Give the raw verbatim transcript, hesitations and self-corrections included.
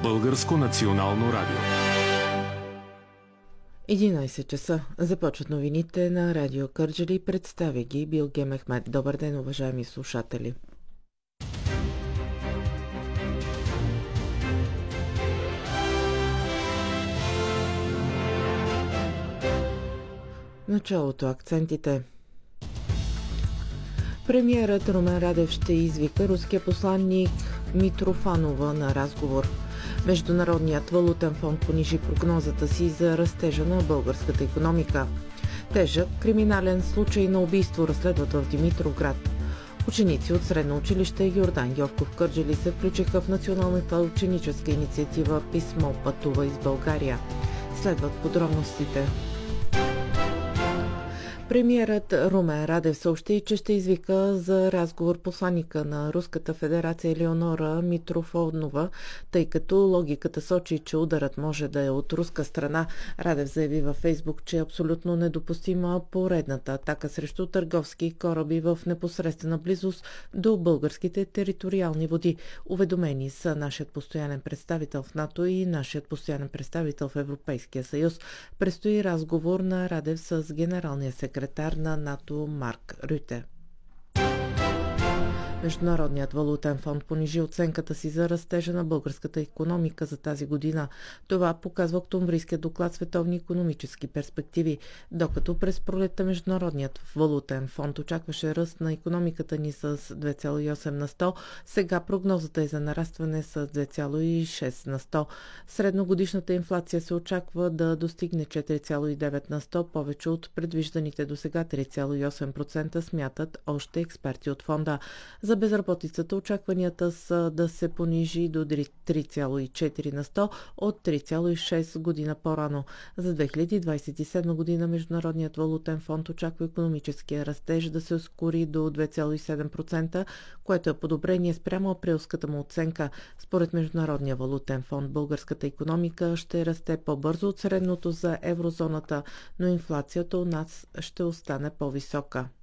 Българско национално радио. единайсет часа. Започват новините на Радио Кърджали. Представя ги Билге Мехмед. Добър ден, уважаеми слушатели. Началото акцентите. Премиерът Румен Радев ще извика руския посланник Митрофанова на разговор. Международният валутен фонд понижи прогнозата си за растежа на българската икономика. Тежък криминален случай на убийство разследват в Димитровград. Ученици от средно училище Йордан Йовков в Кърджали се включиха в националната ученическа инициатива "Писмо пътува из България". Следват подробностите. Премиерът Румен Радев съобщи, че ще извика за разговор посланника на Руската федерация Елеонора Митрофанова, тъй като логиката сочи, че ударът може да е от руска страна. Радев заяви във Фейсбук, че е абсолютно недопустима поредната атака срещу търговски кораби в непосредствена близост до българските териториални води. Уведомени са нашият постоянен представител в НАТО и нашият постоянен представител в Европейския съюз. Предстои разговор на Радев с генералния секретар на НАТО Марк Рюте. Международният валутен фонд понижи оценката си за растежа на българската икономика за тази година. Това показва октомврийския доклад Световни икономически перспективи. Докато през пролетта Международният валутен фонд очакваше ръст на икономиката ни с две цяло и осем на сто, сега прогнозата е за нарастване с две цяло и шест на сто. Средногодишната инфлация се очаква да достигне четири цяло и девет на сто, повече от предвижданите до сега три цяло и осем процента, смятат още експерти от фонда. За безработицата очакванията са да се понижи до три цяло и четири на сто от три цяло и шест година по-рано. За две хиляди двадесет и седма година Международният валутен фонд очаква икономическия растеж да се ускори до две цяло и седем процента, което е подобрение спрямо априлската му оценка. Според Международния валутен фонд българската икономика ще расте по-бързо от средното за еврозоната, но инфлацията у нас ще остане по-висока.